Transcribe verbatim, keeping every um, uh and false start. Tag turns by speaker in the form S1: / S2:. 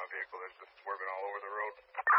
S1: vehicle that's just swerving all over the road.